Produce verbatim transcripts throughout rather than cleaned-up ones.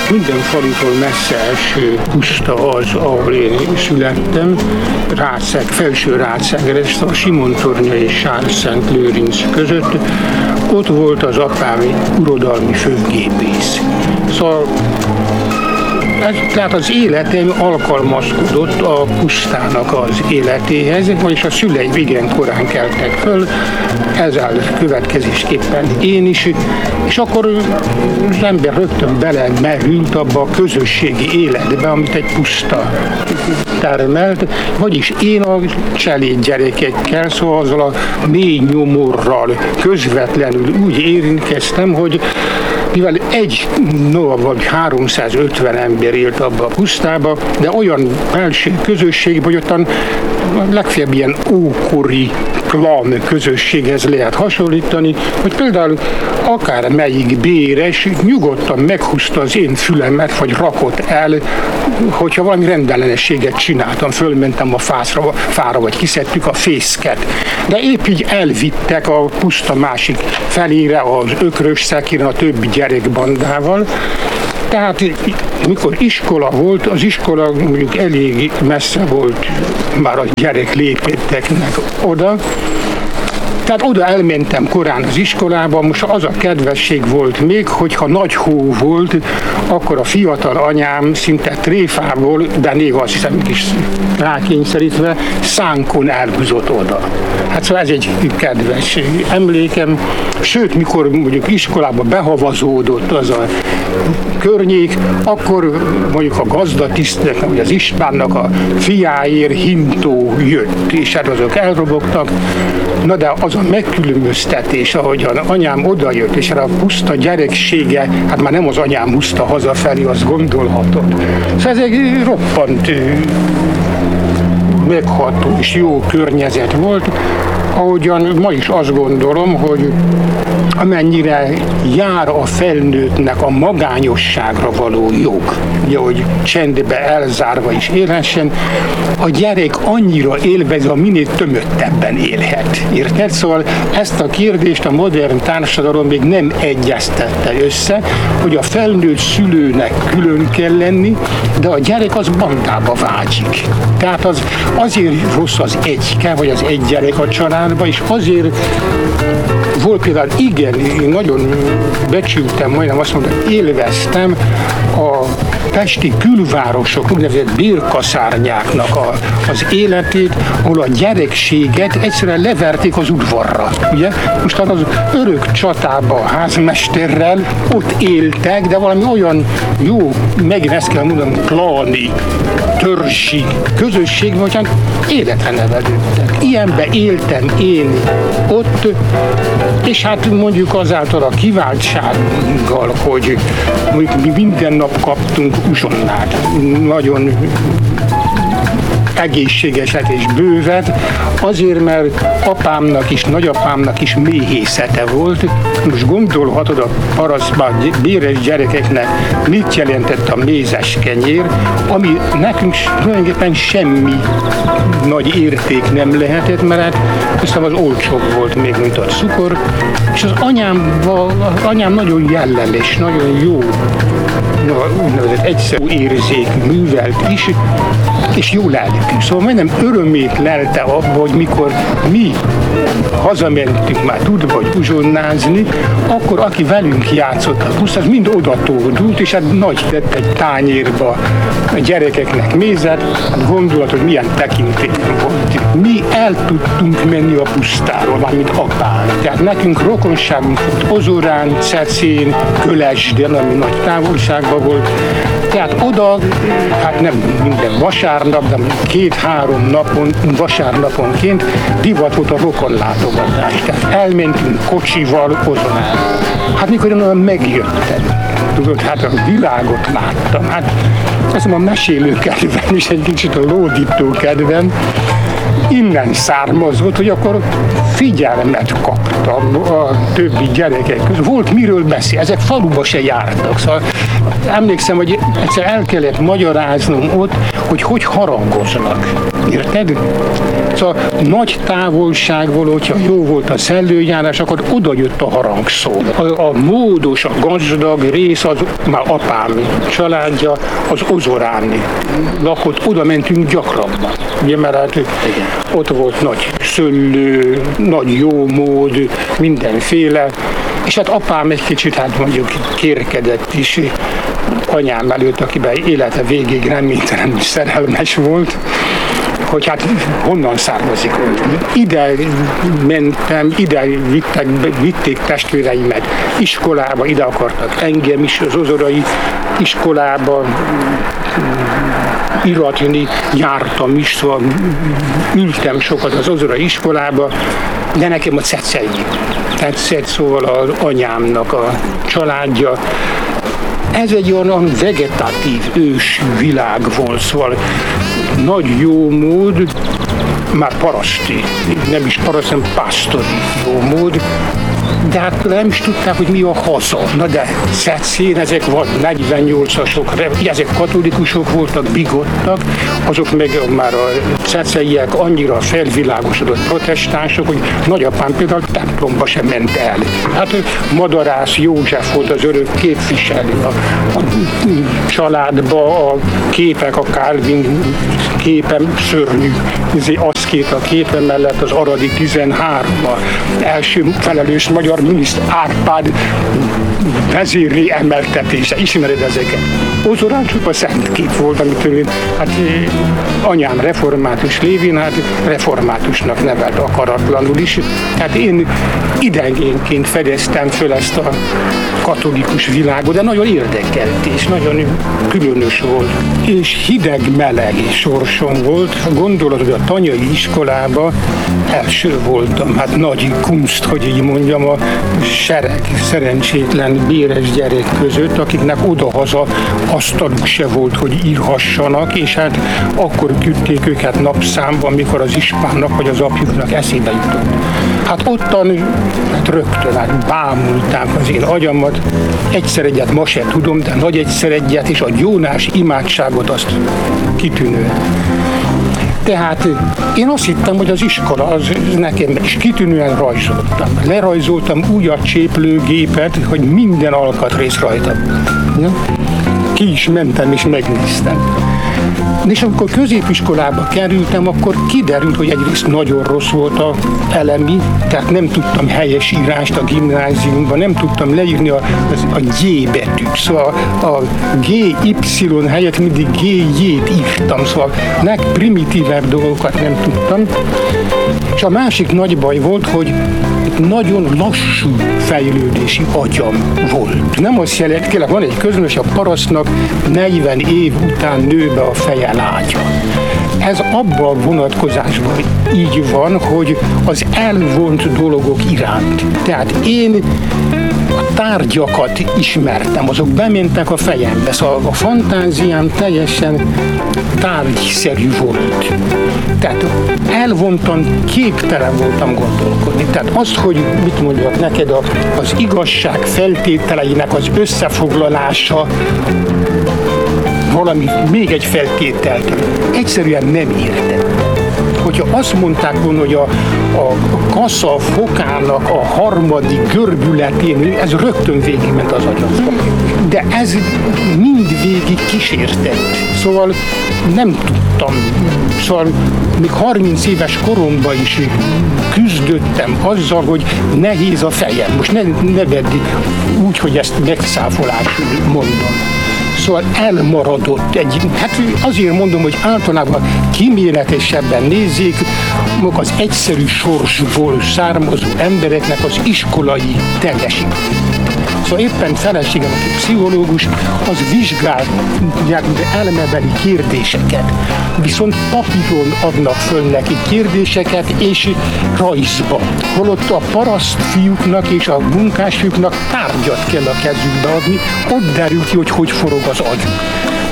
Minden falutól messze eső puszta az, ahol én születtem, Ráceg, Felső Ráceg, ez a Simontornya és Sárszent Lőrinc között. Ott volt az apám urodalmi főgépész. Szóval ez, tehát az életem alkalmazkodott a pusztának az életéhez, vagyis a szüleim igen korán keltek föl, ezzel következésképpen én is, és akkor az ember rögtön belemerült abba a közösségi életbe, amit egy puszta termelt, vagyis én a cseléd gyerekekkel, szóval azzal a mély nyomorral közvetlenül úgy érintkeztem, hogy mivel egy, no, vagy háromszázötven ember élt abba a pusztába, de olyan belső közösség, hogy ottan legfeljebb ilyen ókori klan közösséghez lehet hasonlítani, hogy például akár melyik béres nyugodtan meghúzta az én fülemet, vagy rakott el, hogyha valami rendellenességet csináltam, fölmentem a fászra, fára, vagy kiszedtük a fészket. De épp így elvittek a puszta másik felére az ökrös szekéren a többi gyerekbandával. Tehát mikor iskola volt, az iskola mondjuk elég messze volt, már a gyerek lépetteknek oda. Tehát oda elmentem korán az iskolába, most az a kedvesség volt még, hogyha nagy hó volt, akkor a fiatal anyám szinte tréfából, de néha azt hiszem is rákényszerítve, szánkon elhúzott oda. Hát szóval ez egy kedves emlékem, sőt, mikor mondjuk iskolába behavazódott az a környék, akkor mondjuk a gazdatisztnek, vagy az Istvánnak a fiáért hintó jött, és hát azok elrobogtak. Na de az a megkülönböztetés, ahogyan anyám odajött, és erre a puszta gyereksége, hát már nem az anyám húzta hazafelé, azt gondolhatod. Szóval ez egy roppant megható és jó környezet volt, ahogyan ma is azt gondolom, hogy amennyire jár a felnőttnek a magányosságra való jog, ugye, hogy csendbe elzárva is élhessen, a gyerek annyira élvez, a minél tömöttebben élhet. Érted? Szóval ezt a kérdést a modern társadalom még nem egyeztette össze, hogy a felnőtt szülőnek külön kell lenni, de a gyerek az bandába vágyik. Tehát az azért rossz az egyke, vagy az egy gyerek a családba, és azért volt például, igen, én nagyon becsültem, majdnem azt mondom, élveztem a pesti külvárosok, úgynevezett bérkaszárnyáknak a, az életét, ahol a gyerekséget egyszerűen leverték az udvarra. Ugye? Most az örök csatában a házmesterrel ott éltek, de valami olyan jó, megint ezt kell mondanom, kláni, törzsi közösségben, hogy életre nevelődtek. Ilyenbe éltem én ott, és hát mondjuk azáltal a kiváltsággal, hogy mi minden nap kaptunk uzsonnát, nagyon egészségeset és bővet, azért, mert apámnak is, nagyapámnak is méhészete volt. Most gondolhatod a parasztban béres gyerekeknek mit jelentett a mézes kenyér, ami nekünk tulajdonképpen semmi nagy érték nem lehetett, mert hát aztán az olcsóbb volt még, mint a cukor, és az anyám, az anyám nagyon jellemes, nagyon jó, úgynevezett egyszerű érzék művelt is, és jó lelkű. Szóval majdnem örömét lelte abba, hogy mikor mi hazamentünk már tudva, hogy uzsonnázni, akkor aki velünk játszott a busz, az mind odatódult, és hát nagy tett egy tányérba a gyerekeknek mézet, hát gondolat, hogy milyen tekintélyen volt. Mi el tudtunk menni a pusztáról, mármint apán. Tehát nekünk rokonságunk volt Ozorán, Cecén, Kölesden, ami nagy távolságban volt. Tehát oda, hát nem minden vasárnap, de két-három napon, vasárnaponként divat volt a rokonlátogatás. Tehát elmentünk kocsival Ozonán. Hát mikor én olyan megjöttem, tudod, hát a világot láttam. Hát azt mondom, a mesélő kedvem is egy kicsit a lódító kedvem, innen származott, hogy akkor figyelmet kaptam a többi gyerekek között. Volt miről beszél, ezek faluba se jártak. Szóval emlékszem, hogy egyszer el kellett magyaráznom ott, hogy hogy harangoznak. Érted? Szóval nagy távolság volt, hogyha jó volt a szellőjárás, akkor oda jött a harangszó. A, a módos, a gazdag rész az már apám családja, az Ozoráni lakott, oda mentünk gyakrabban. Ugye, mert hát ott volt nagy szöllő, nagy jómód, mindenféle, és hát apám egy kicsit, hát mondjuk kérkedett is anyám előtt, akiben élete végig reménytelenül szerelmes volt, hogy hát honnan származik. Ide mentem, ide vittek, vitték testvéreimet iskolába, ide akartak engem is az ozorai iskolába iratni, jártam is, szóval ültem sokat az ozorai iskolába, de nekem a Cecei tetszett, szóval az anyámnak a családja. Ez egy olyan vegetatív ős világ volt, szóval nagy jómód, már paraszti, nem is paraszt, hanem pásztori jómód, de hát nem is tudták, hogy mi a haza. Na de Szecén ezek vagy negyvennyolcasok, ezek katolikusok voltak, bigottak, azok meg már a ceceiek annyira felvilágosodott protestánsok, hogy nagyapám például templomba sem ment el. Hát Madarász József volt az örök képviselő a, a családba, a képek, a Calvin képem szörnyű, aszkét a képe mellett az Aradi tizenhárom, első felelős magyar miniszter Árpád vezéri emeltetése. Ismered ezeket? Ozorán csupa szent kép volt, amitől én, hát anyám református lévén, hát reformátusnak nevelt akaratlanul is. Tehát én idegenként fedeztem föl ezt a katolikus világot, de nagyon érdekelt és nagyon különös volt. És hideg-meleg sorsom volt. Gondolod, hogy a tanyai iskolába első voltam. Hát nagy kunst, hogy így mondjam, a sereg szerencsétlen béres gyerek között, akiknek odahaza asztaluk se volt, hogy írhassanak, és hát akkor küldték őket napszámba, amikor az ispánnak vagy az apjuknak eszébe jutott. Hát ottan hát rögtön hát bámulták az én agyamat. Egyszer egyet ma se tudom, de nagy egyszer egyet, és a gyónás imádságot azt kitűnő. Tehát én azt hittem, hogy az iskola az nekem is kitűnően rajzoltam. Lerajzoltam úgy a cséplőgépet, hogy minden alkatrész rajta. Ki is mentem és megnéztem. És amikor középiskolába kerültem, akkor kiderült, hogy egyrészt nagyon rossz volt a elemi, tehát nem tudtam helyes írást a gimnáziumban, nem tudtam leírni a, a G betűt, szóval a gé ipszilon helyett mindig gé jét írtam, szóval legprimitívebb dolgokat nem tudtam. És a másik nagy baj volt, hogy nagyon lassú fejlődési agyam volt. Nem azt jelenti, kérlek, van egy közös, a parasztnak negyven év után nő be a feje lágya. Ez abban a vonatkozásban így van, hogy az elvont dolgok iránt. Tehát én a tárgyakat ismertem, azok bementek a fejembe, szóval a fantáziám teljesen tárgyszerű volt. Tehát elvontan, képtelen voltam gondolkodni. Tehát azt, hogy mit mondjak neked, az igazság feltételeinek az összefoglalása, valami, még egy feltételt, egyszerűen nem értem. Hogyha azt mondták volna, hogy a, a kassa fokának a harmadik görbületén, ez rögtön végigment az agyam. De ez mind végig kísértett. Szóval nem tudtam. Szóval még harminc éves koromban is küzdöttem azzal, hogy nehéz a fejem. Most ne, ne vedd úgy, hogy ezt megszáfolásul mondom. Szóval elmaradott egy, hát azért mondom, hogy általában kíméletesebben nézzék, az egyszerű sorsból származó embereknek az iskolai teljesítményt. Szóval éppen feleségem, aki pszichológus, az vizsgálják elmebeli kérdéseket, viszont papíron adnak föl neki kérdéseket és rajzba. Holott a paraszt fiúknak és a munkásfiúknak tárgyat kell a kezükbe adni, ott derül ki, hogy hogy forog az agyuk.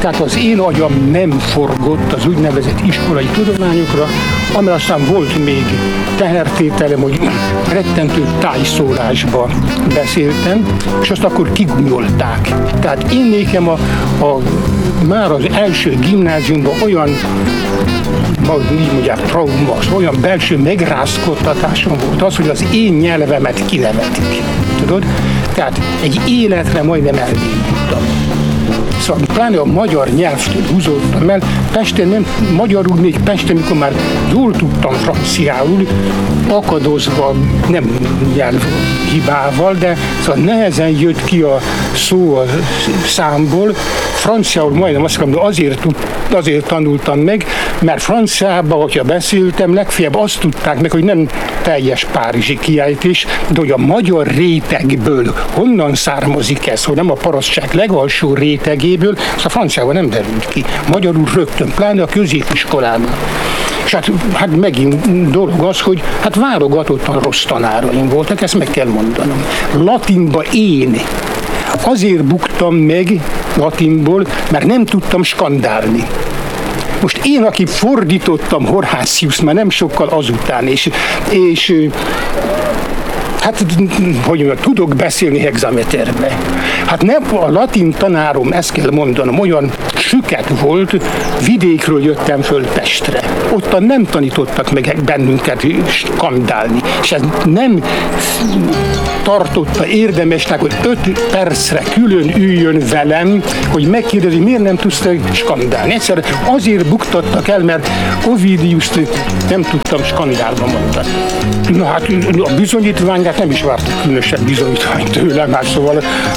Tehát az én agyam nem forgott az úgynevezett iskolai tudományokra, ami aztán volt még tehertételem, hogy rettentő tájszólásba beszéltem, és azt akkor kigunyolták. Tehát én nékem a, a, már az első gimnáziumban olyan, így mondják, trauma, olyan belső megrázkodtatásom volt az, hogy az én nyelvemet kinevetik. Tudod? Tehát egy életre majdnem elvédültem. Szóval pláne a magyar nyelvtől húzódtam el. Pesten nem, magyarul még Pesten, mikor már jól tudtam franciául, akadozva, nem nyelvhibával, de szóval nehezen jött ki a szó a számból. Franciául majdnem azt mondom, azért, azért tanultam meg, mert franciában, hogyha beszéltem, legfeljebb azt tudták meg, hogy nem teljes párizsi kiejtés, de hogy a magyar rétegből honnan származik ez, hogy nem a parasztság legalsó rétegéből, az a franciában nem derült ki. Magyarul rögtön, pláne a középiskolában. És hát, hát megint dolog az, hogy hát válogatottan rossz tanáraim voltak, ezt meg kell mondanom. Latinba én azért buktam meg latinból, mert nem tudtam skandálni. Most én, aki fordítottam Horvátiuszt már nem sokkal azután, és, és hát, hogy mondjam, tudok beszélni hexameterbe. Hát nem, a latin tanárom, ezt kell mondanom, olyan süket volt, vidékről jöttem föl Pestre. Ottan nem tanítottak meg bennünket skandálni, és ez nem tartotta érdemesnek, hogy öt percre külön üljön velem, hogy megkérdezi, miért nem tudsz te skandálni. Egyszer azért buktattak el, mert Ovidiust nem tudtam skandálba mondani. Na hát a bizonyítványát nem is vártak különösebb bizonyítványt tőlem, hát szóval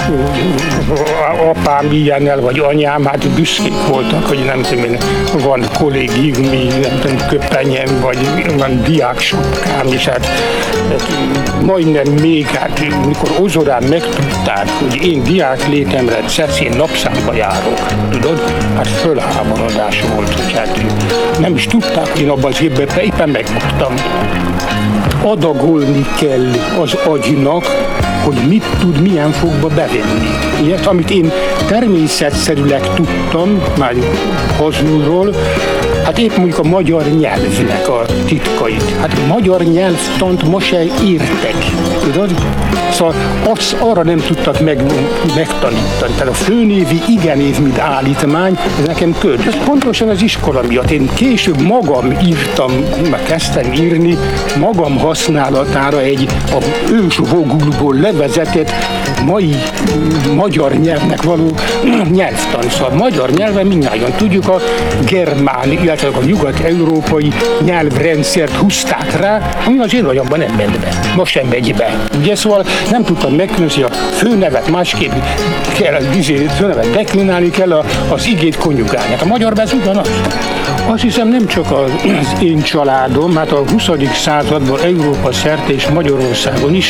apám ilyennel, vagy anyám, hát büszkék voltak, hogy nem tudom én, van kollégiumi, nem tudom, köpenyem, vagy van diáksopkám, és hát, hát majdnem még, hát mikor Ozorán megtudták, hogy én diák létemre Cecén napszámba járok, tudod, hát fölháborodás volt, hogy hát nem is tudták, hogy én abban az évben éppen megbuktam. Adagolni kell az agynak, hogy mit tud, milyen fogba bevenni. Ilyet, amit én természetszerűleg tudtam, már hazulról, hát épp mondjuk a magyar nyelvnek a titkait. Hát magyar nyelvtant ma se értek, tudod? Szóval azt arra nem tudtak meg, megtanítani. Tehát a főnévi igenév, mint állítmány, ez nekem köd. Ez pontosan az iskola miatt. Én később magam írtam, meg kezdtem írni, magam használatára egy a ősvogulból levezetett mai magyar nyelvnek való nyelvtan. Szóval magyar nyelven mindnyájan tudjuk, a germán, illetve a nyugat-európai nyelvrendszert húzták rá, ami az én agyamban nem ment be. Most sem megy be. Ugye, szóval nem tudtam megkülönböztetni, hogy a főnevet másképp kell, a főnevet deklinálni kell, az igét konjugálni. Hát a magyarban ez ugyanaz. Azt hiszem nem csak az én családom, hát a huszadik században Európa szerte és Magyarországon is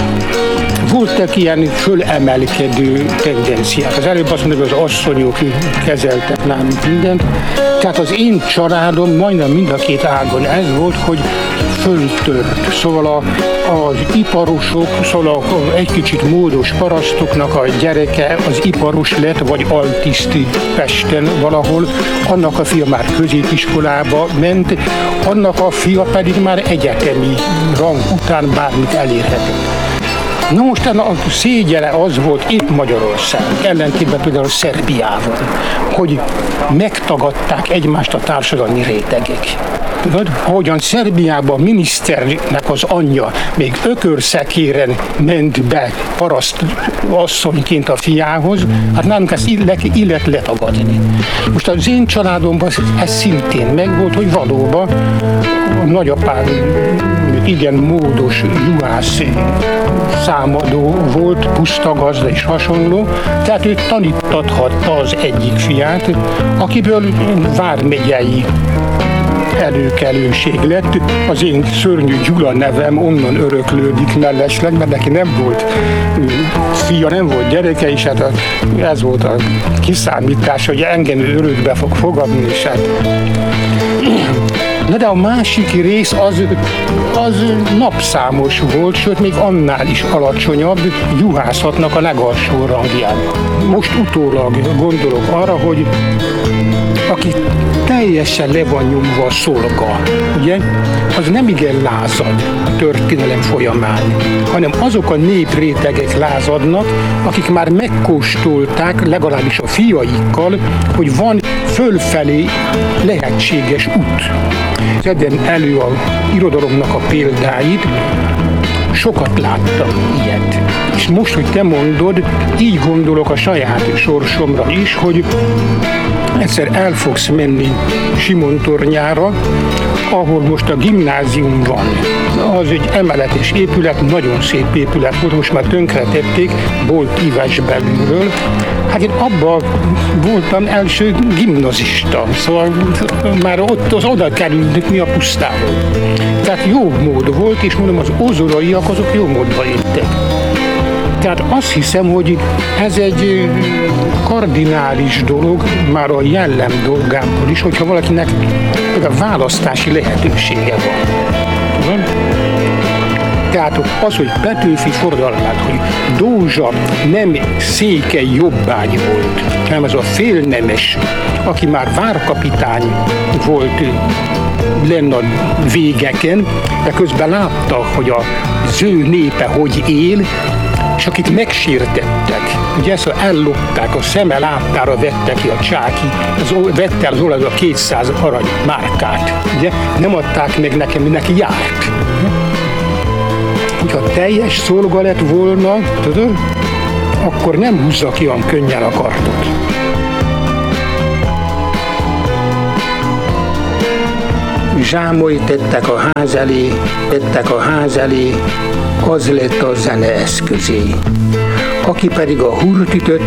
voltak ilyen fölemelkedő tendenciák. Az előbb azt mondom, hogy az asszonyok kezeltek nálunk mindent. Tehát az én családom majdnem mind a két ágon ez volt, hogy föltört. Szóval a, az iparosok, szóval a, egy kicsit módos parasztoknak a gyereke az iparos lett, vagy altiszti Pesten valahol, annak a fia már középiskolába ment, annak a fia pedig már egyetemi rang után bármit elérhetett. Na most a szégyene az volt itt Magyarország, ellentétben például Szerbiával, hogy megtagadták egymást a társadalmi rétegek. Tudod, ahogyan Szerbiában a miniszternek az anyja még ökörszekéren ment be paraszt asszonyként a fiához, hát nálunk ezt illet letagadni. Most az én családomban ez szintén megvolt, hogy valóban a nagyapám igen módos, juhász számadó volt, puszta gazda és hasonló, tehát ő tanítathatta az egyik fiát, akiből vármegyei előkelőség lett. Az én szörnyű Gyula nevem onnan öröklődik mellesleg, mert neki nem volt fia, nem volt gyereke, és hát ez volt a kiszámítás, hogy engem ő örökbe fog fogadni, és hát Na de a másik rész az, az napszámos volt, sőt még annál is alacsonyabb, juhászatnak a legalsó rangján. Most utólag gondolok arra, hogy aki teljesen le van nyomva a szolga, ugye, az nem igen lázad a történelem folyamán, hanem azok a néprétegek lázadnak, akik már megkóstolták, legalábbis a fiaikkal, hogy van fölfelé lehetséges út. Szedem elő a irodalomnak a példáit, sokat láttam ilyet. És most, hogy te mondod, így gondolok a saját sorsomra is, hogy egyszer el fogsz menni Simontornyára, ahol most a gimnázium van. Az egy emeletes épület, nagyon szép épület volt, most már tönkretették, bolt íves belülről. Hát én abban voltam első gimnazista, szóval már ott az oda kerülni a pusztából. Tehát jó mód volt, és mondom, az ozoraiak azok jó módba éltek. Tehát azt hiszem, hogy ez egy kardinális dolog, már a jellem dolgából is, hogyha valakinek a választási lehetősége van. Tudom? Tehát az, hogy Petőfi forradalmát, hogy Dózsa nem székely jobbágy volt, hanem ez a félnemes, aki már várkapitány volt lenne a végeken, de közben látta, hogy az ő népe hogy él, és akit megsértettek, ugye szóval ellopták, a szeme láttára vette ki a csáki, az, vette el az olajra a kétszáz arany márkát, ugye, nem adták meg nekem, neki járt. Hogyha teljes szolga lett volna, tudod, akkor nem húzza ki olyan könnyen a kardot. Zsámoly tettek a ház elé, tettek a ház elé, az lett a zene eszközé. Aki pedig a hurt ütött,